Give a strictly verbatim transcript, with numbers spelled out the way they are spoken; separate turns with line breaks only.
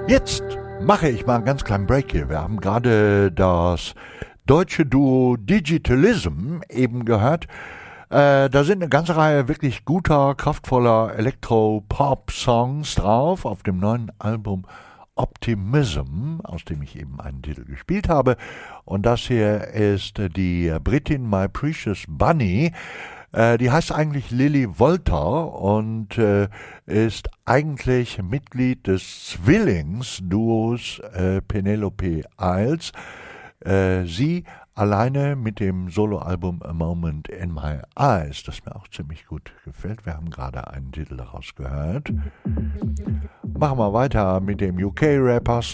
Jetzt mache ich mal einen ganz kleinen Break hier. Wir haben gerade das deutsche Duo Digitalism eben gehört. Äh, da sind eine ganze Reihe wirklich guter, kraftvoller Elektro-Pop-Songs drauf auf dem neuen Album Optimism, aus dem ich eben einen Titel gespielt habe. Und das hier ist die Britin My Precious Bunny. Äh, die heißt eigentlich Lily Volter und äh, ist eigentlich Mitglied des Zwillingsduos äh, Penelope Isles. Äh, sie alleine mit dem Soloalbum A Moment in My Eyes, das mir auch ziemlich gut gefällt. Wir haben gerade einen Titel daraus gehört. Machen wir weiter mit dem U K-Rapper